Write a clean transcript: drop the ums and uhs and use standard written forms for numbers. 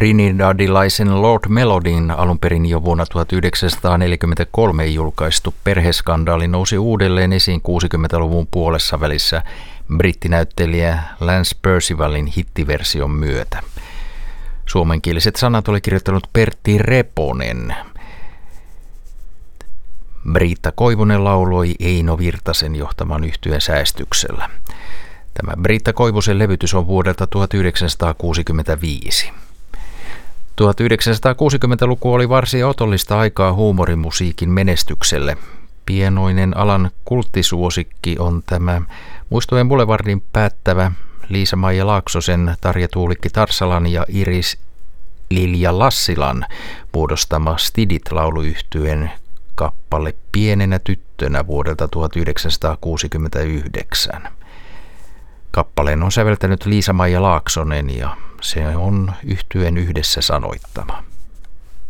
Trinidadilaisen Lord Melodyn alun perin jo vuonna 1943 julkaistu perheskandaali nousi uudelleen esiin 60-luvun puolessa välissä brittinäyttelijä Lance Percivalin hittiversion myötä. Suomenkieliset sanat oli kirjoittanut Pertti Reponen. Britta Koivunen lauloi Eino Virtasen johtaman yhtyeen säestyksellä. Tämä Britta Koivusen levytys on vuodelta 1965. 1960-luku oli varsin otollista aikaa huumorimusiikin menestykselle. Pienoinen alan kulttisuosikki on tämä Muistojen Boulevardin päättävä Liisa-Maija Laaksosen, Tarja Tuulikki Tarsalan ja Iris Lilja Lassilan muodostama Stidit-lauluyhtyeen kappale Pienenä tyttönä vuodelta 1969. Kappaleen on säveltänyt Liisa-Maija Laaksonen ja se on yhtyeen yhdessä sanoittama.